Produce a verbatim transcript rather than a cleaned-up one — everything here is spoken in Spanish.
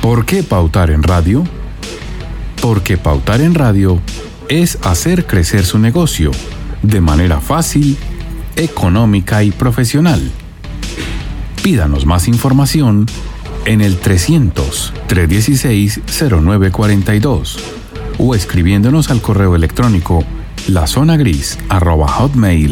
¿Por qué pautar en radio? Porque pautar en radio es hacer crecer su negocio de manera fácil, económica y profesional. Pídanos más información en el trescientos, trescientos dieciséis, cero nueve cuarenta y dos o escribiéndonos al correo electrónico lazonagris arroba hotmail